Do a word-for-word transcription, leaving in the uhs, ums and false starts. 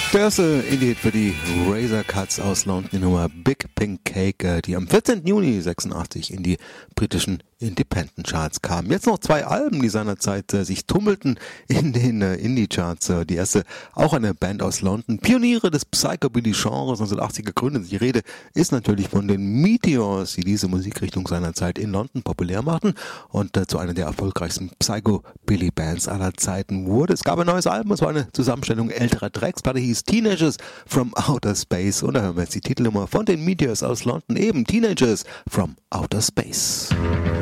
Der erste Indie-Hit für die Razor Cuts aus London, die Nummer Big Pink Cake, die am vierzehnten Juni sechsundachtzig in die britischen Independent Charts kam. Jetzt noch zwei Alben, die seinerzeit äh, sich tummelten in den äh, Indie-Charts. Äh, die erste, auch eine Band aus London, Pioniere des Psychobilly-Genres, neunzehnhundertachtzig gegründet. Die Rede ist natürlich von den Meteors, die diese Musikrichtung seinerzeit in London populär machten und äh, zu einer der erfolgreichsten Psychobilly-Bands aller Zeiten wurde. Es gab ein neues Album, es war eine Zusammenstellung älterer Tracks, Platte hieß Teenagers from Outer Space und da hören wir jetzt die Titelnummer von den Meteors aus London, eben Teenagers from Outer Space.